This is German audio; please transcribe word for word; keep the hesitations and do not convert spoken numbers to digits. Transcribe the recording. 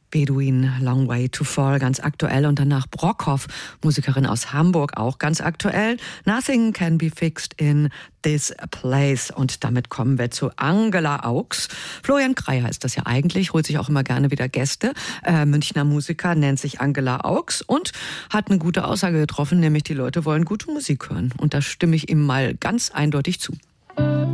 Bedouin, Long Way to Fall, ganz aktuell. Und danach Brockhoff, Musikerin aus Hamburg, auch ganz aktuell. Nothing can be fixed in this place. Und damit kommen wir zu Angela Augs. Florian Kreier ist das ja eigentlich, holt sich auch immer gerne wieder Gäste. Äh, Münchner Musiker, nennt sich Angela Augs und hat eine gute Aussage getroffen, nämlich die Leute wollen gute Musik hören. Und da stimme ich ihm mal ganz eindeutig zu.